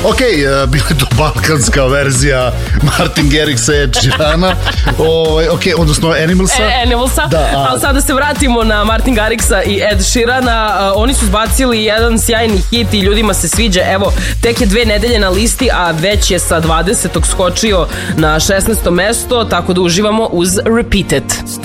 Ok, bila je to balkanska verzija Martin Garrix Ed Sheerana, ok, odnosno Animalsa. Ali sada se vratimo na Martin Garrixa i Ed Sheerana. Oni su zbacili jedan sjajni hit i ljudima se sviđa. Evo, tek je 2 nedelje na listi, a već je sa 20. skočio na 16. mesto, tako da uživamo uz Repeat It.